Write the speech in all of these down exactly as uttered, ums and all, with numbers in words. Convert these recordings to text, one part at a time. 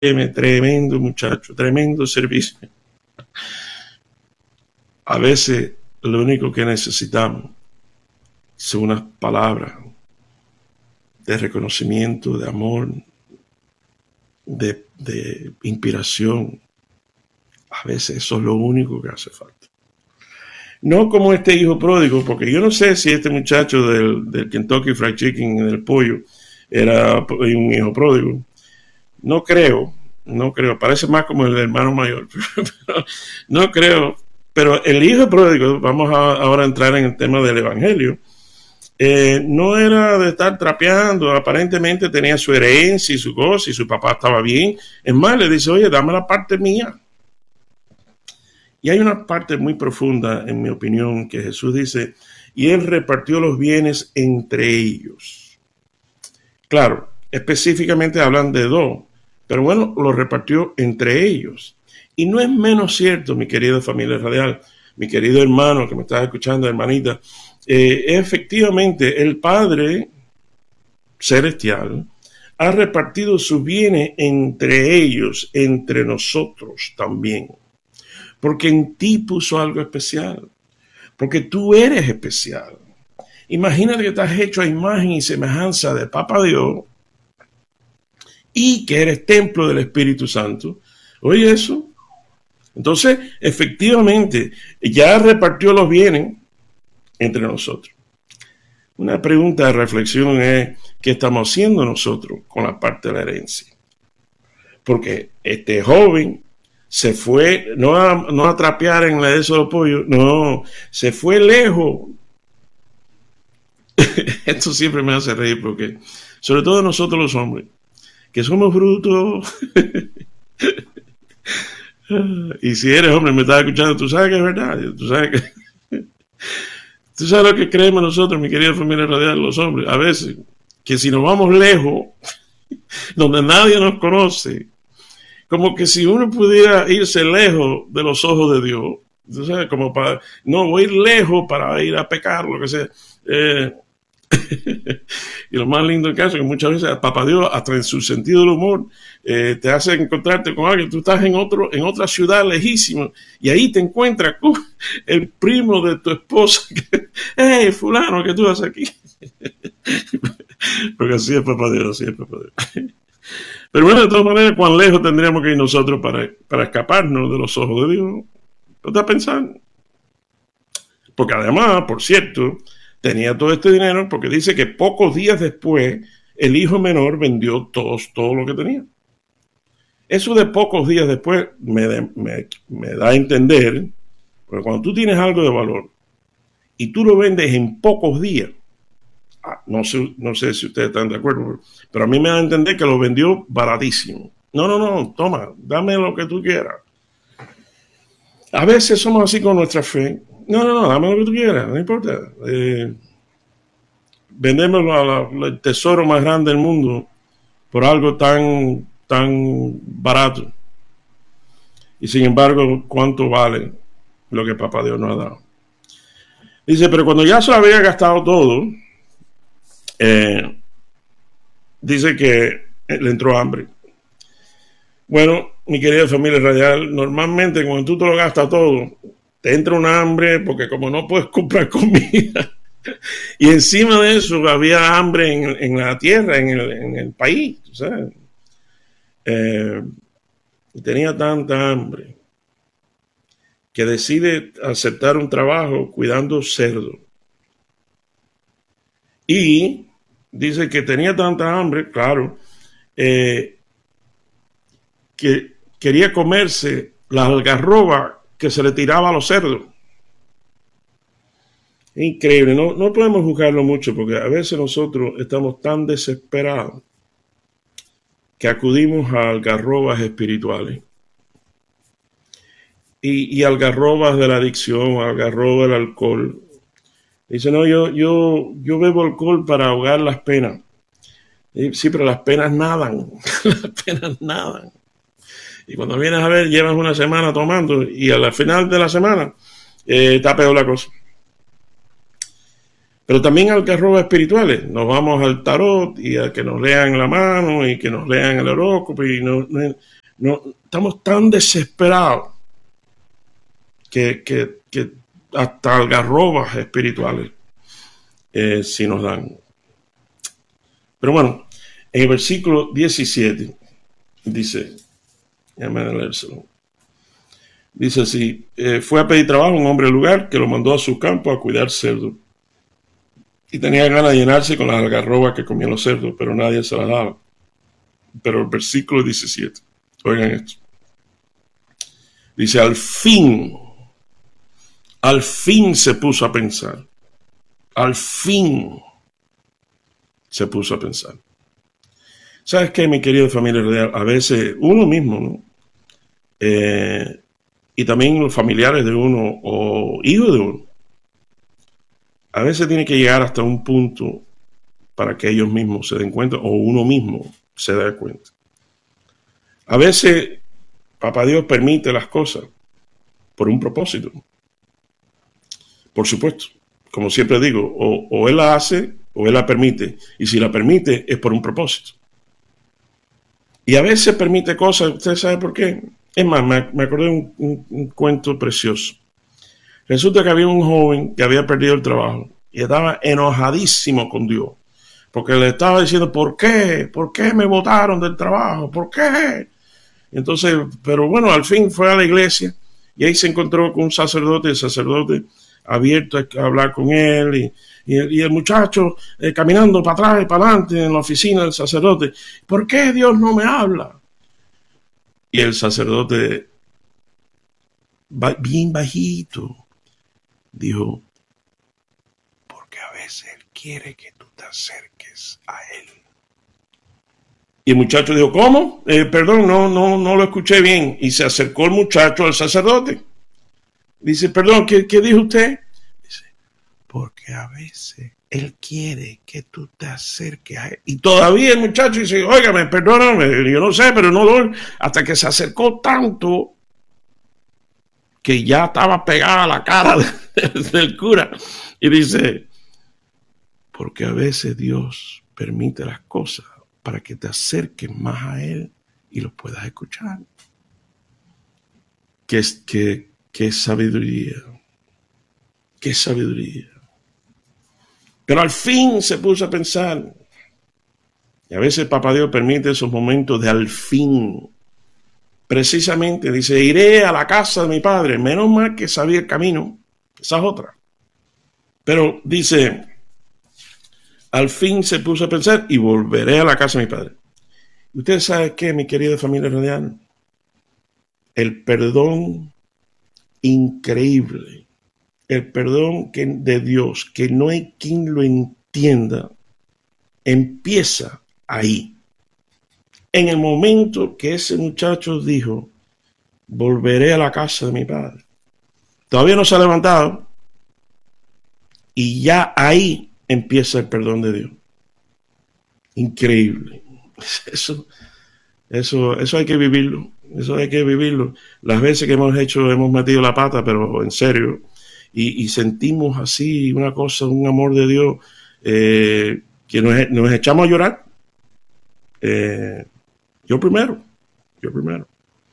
tremendo muchacho, tremendo servicio. A veces lo único que necesitamos son unas palabras de reconocimiento, de amor, de, de inspiración. A veces eso es lo único que hace falta. No como este hijo pródigo, porque yo no sé si este muchacho del, del Kentucky Fried Chicken, del pollo, era un hijo pródigo. No creo, no creo. Parece más como el hermano mayor. Pero no creo. Pero el hijo pródigo, vamos a, ahora a entrar en el tema del evangelio, eh, no era de estar trapeando. Aparentemente tenía su herencia y su gozo y su papá estaba bien. Es más, le dice, oye, dame la parte mía. Y hay una parte muy profunda, en mi opinión, que Jesús dice, y él repartió los bienes entre ellos. Claro, específicamente hablan de dos, pero bueno, los repartió entre ellos. Y no es menos cierto, mi querida familia radial, mi querido hermano que me estás escuchando, hermanita, eh, efectivamente el Padre Celestial ha repartido sus bienes entre ellos, entre nosotros también. Porque en ti puso algo especial, porque tú eres especial. Imagínate que estás hecho a imagen y semejanza de Papá Dios y que eres templo del Espíritu Santo. Oye eso. Entonces, efectivamente, ya repartió los bienes entre nosotros. Una pregunta de reflexión es, ¿qué estamos haciendo nosotros con la parte de la herencia? Porque este joven se fue, no a, no a trapear en la de esos pollos, no, se fue lejos. Esto siempre me hace reír porque, sobre todo nosotros los hombres, que somos brutos. Y si eres hombre, me estás escuchando, tú sabes que es verdad, tú sabes que... Tú sabes lo que creemos nosotros, mi querida familia radial, los hombres, a veces, que si nos vamos lejos, donde nadie nos conoce, como que si uno pudiera irse lejos de los ojos de Dios, tú sabes, como para, no, voy a ir lejos para ir a pecar, lo que sea. Eh, y lo más lindo del caso es que muchas veces Papá Dios, hasta en su sentido del humor, eh, te hace encontrarte con alguien. Tú estás en otro, en otra ciudad lejísima y ahí te encuentras con el primo de tu esposa. Hey, fulano, ¿qué tú haces aquí? Porque así es Papá Dios, así es Papá Dios. Pero bueno, de todas maneras, ¿cuán lejos tendríamos que ir nosotros para, para escaparnos de los ojos de Dios? ¿No estás pensando? Porque además, por cierto, tenía todo este dinero porque dice que pocos días después el hijo menor vendió todos, todo lo que tenía. Eso de pocos días después me, de, me, me da a entender, porque cuando tú tienes algo de valor y tú lo vendes en pocos días, ah, no sé, no sé si ustedes están de acuerdo, pero a mí me da a entender que lo vendió baratísimo. No, no, no, toma, dame lo que tú quieras. A veces somos así con nuestra fe. No, no, no, dame lo que tú quieras, no importa. Eh, vendemos el tesoro más grande del mundo por algo tan, tan barato. Y sin embargo, ¿cuánto vale lo que Papá Dios nos ha dado? Dice, pero cuando ya se había gastado todo, eh, dice que le entró hambre. Bueno, mi querida familia radial, normalmente cuando tú te lo gastas todo, te entra un hambre porque como no puedes comprar comida y encima de eso había hambre en, en la tierra, en el, en el país, ¿sabes? Eh, y tenía tanta hambre que decide aceptar un trabajo cuidando cerdo. Y dice que tenía tanta hambre, claro, eh, que quería comerse la algarroba que se le tiraba a los cerdos. Increíble, no, no podemos juzgarlo mucho porque a veces nosotros estamos tan desesperados que acudimos a algarrobas espirituales y, y algarrobas de la adicción, algarrobas del alcohol. Dice, no, yo, yo, yo bebo alcohol para ahogar las penas. Y, sí, pero las penas nadan, las penas nadan. Y cuando vienes a ver, llevas una semana tomando y al final de la semana eh, está peor la cosa. Pero también algarrobas espirituales. Nos vamos al tarot y a que nos lean la mano y que nos lean el horóscopo. Y no, no, no, estamos tan desesperados que, que, que hasta algarrobas espirituales eh, sí nos dan. Pero bueno, en el versículo diecisiete dice, déjame leérselo. Dice así, eh, fue a pedir trabajo un hombre del lugar que lo mandó a su campo a cuidar cerdos. Y tenía ganas de llenarse con las algarrobas que comían los cerdos, pero nadie se las daba. Pero el versículo diecisiete, oigan esto. Dice, al fin, al fin se puso a pensar. Al fin se puso a pensar. ¿Sabes qué, mi querida familia? A veces uno mismo, ¿no? Eh, y también los familiares de uno o hijos de uno, a veces tiene que llegar hasta un punto para que ellos mismos se den cuenta o uno mismo se dé cuenta. A veces Papá Dios permite las cosas por un propósito. Por supuesto, como siempre digo, o, o Él la hace o Él la permite. Y si la permite es por un propósito. Y a veces permite cosas, ¿usted sabe por qué? Es más, me, me acordé de un, un, un cuento precioso. Resulta que había un joven que había perdido el trabajo y estaba enojadísimo con Dios. Porque le estaba diciendo, ¿por qué? ¿Por qué me botaron del trabajo? ¿Por qué? Entonces, pero bueno, al fin fue a la iglesia y ahí se encontró con un sacerdote, el sacerdote abierto a hablar con él y, y, el, y el muchacho eh, caminando para atrás y para adelante en la oficina del sacerdote. ¿Por qué Dios no me habla? Y el sacerdote, bien bajito, dijo, porque a veces Él quiere que tú te acerques a Él. Y el muchacho dijo, ¿cómo? Eh, perdón, no, no, no lo escuché bien. Y se acercó el muchacho al sacerdote. Dice, perdón, ¿qué, qué dijo usted? Dice, porque a veces Él quiere que tú te acerques a Él. Y todavía el muchacho dice, óigame, perdóname, yo no sé, pero no lo... Hasta que se acercó tanto que ya estaba pegada a la cara de, del cura. Y dice, porque a veces Dios permite las cosas para que te acerques más a Él y lo puedas escuchar. Qué, qué, qué sabiduría, qué sabiduría. Pero al fin se puso a pensar. Y a veces Papá Dios permite esos momentos de al fin. Precisamente dice, iré a la casa de mi padre. Menos mal que sabía el camino. Esa es otra. Pero dice, al fin se puso a pensar y volveré a la casa de mi padre. ¿Usted sabe qué, mi querida familia radial? El perdón increíble, el perdón que, de Dios, que no hay quien lo entienda, empieza ahí. En el momento que ese muchacho dijo, volveré a la casa de mi padre. Todavía no se ha levantado y ya ahí empieza el perdón de Dios. Increíble. Eso, eso, eso hay que vivirlo. Eso hay que vivirlo. Las veces que hemos hecho, hemos metido la pata, pero en serio, y, y sentimos así una cosa, un amor de Dios, eh, que nos, nos echamos a llorar. Eh, yo primero, yo primero.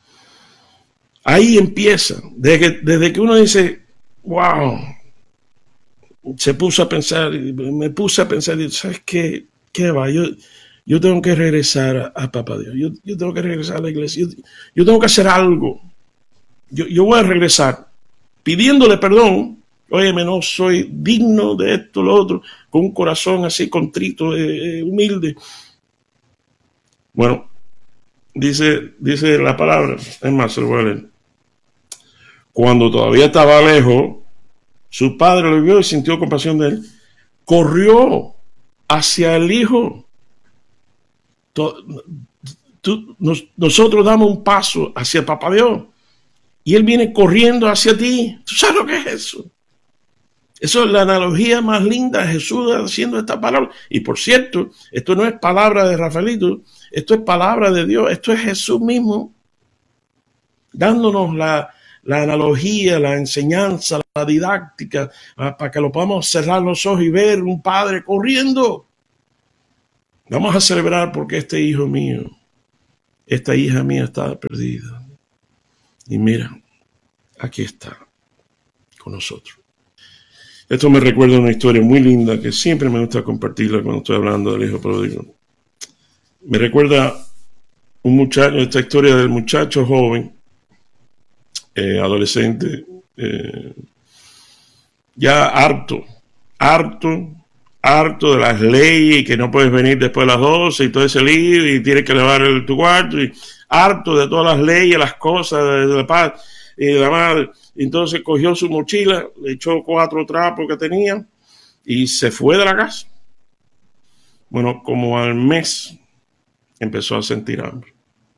Ahí empieza, desde que, desde que uno dice, wow, se puso a pensar, me puse a pensar, ¿sabes qué? ¿Qué va? Yo, yo tengo que regresar a, a Papá Dios, yo, yo tengo que regresar a la iglesia, yo, yo tengo que hacer algo. Yo, yo voy a regresar pidiéndole perdón. Óyeme, no soy digno de esto, lo otro, con un corazón así contrito, eh, humilde. Bueno, dice, dice la palabra, es más, se lo voy a leer. Cuando todavía estaba lejos, su padre lo vio y sintió compasión de él. Corrió hacia el hijo. Tú, tú, nos, nosotros damos un paso hacia Papá Dios y Él viene corriendo hacia ti. ¿Tú sabes lo que es eso? Eso es la analogía más linda de Jesús haciendo esta palabra. Y por cierto, esto no es palabra de Rafaelito, esto es palabra de Dios, esto es Jesús mismo dándonos la, la analogía, la enseñanza, la didáctica, para que lo podamos cerrar los ojos y ver un padre corriendo. Vamos a celebrar porque este hijo mío, esta hija mía estaba perdida. Y mira, aquí está con nosotros. Esto me recuerda una historia muy linda que siempre me gusta compartirla cuando estoy hablando del hijo pródigo. Me recuerda un muchacho, esta historia del muchacho joven, eh, adolescente, eh, ya harto, harto, harto de las leyes y que no puedes venir después de las doce y todo ese lío y tienes que lavar el, tu cuarto y harto de todas las leyes, las cosas de, de la paz y de la madre. Entonces cogió su mochila, le echó cuatro trapos que tenía y se fue de la casa. Bueno, como al mes empezó a sentir hambre.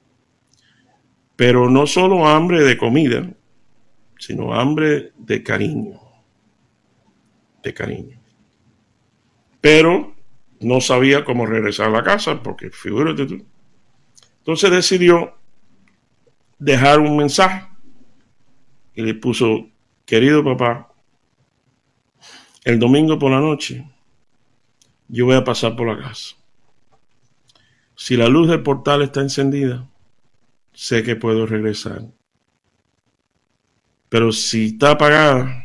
Pero no solo hambre de comida, sino hambre de cariño. De cariño. Pero no sabía cómo regresar a la casa, porque figúrate tú. Entonces decidió dejar un mensaje y le puso: querido papá, el domingo por la noche yo voy a pasar por la casa. Si la luz del portal está encendida, sé que puedo regresar. Pero si está apagada,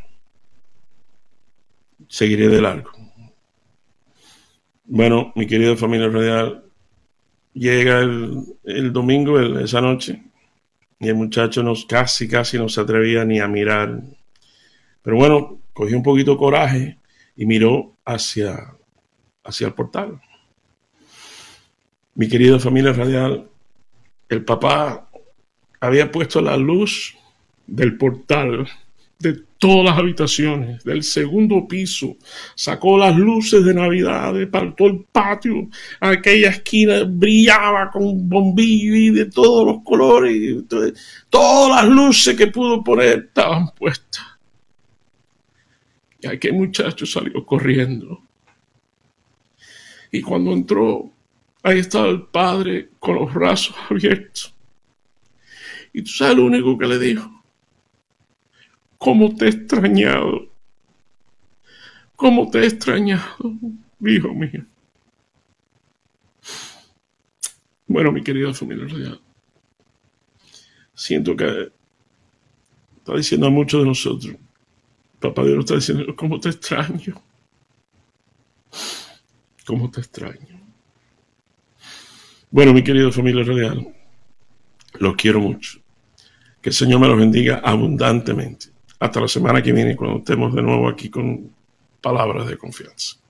seguiré de largo. Bueno, mi querida familia radial, llega el, el domingo, el, esa noche, y el muchacho nos, casi, casi no se atrevía ni a mirar. Pero bueno, cogió un poquito de coraje y miró hacia, hacia el portal. Mi querida familia radial, el papá había puesto la luz del portal de todas las habitaciones, del segundo piso, sacó las luces de Navidad de todo el patio, aquella esquina brillaba con bombillos y de todos los colores, todas las luces que pudo poner estaban puestas. Y aquel muchacho salió corriendo. Y cuando entró, ahí estaba el padre con los brazos abiertos. Y tú sabes lo único que le dijo: ¿cómo te he extrañado? ¿Cómo te he extrañado, hijo mío? Bueno, mi querida familia radial, siento que está diciendo a muchos de nosotros, papá Dios está diciendo: ¿cómo te extraño? ¿Cómo te extraño? Bueno, mi querida familia radial, los quiero mucho. Que el Señor me los bendiga abundantemente. Hasta la semana que viene, cuando estemos de nuevo aquí con palabras de confianza.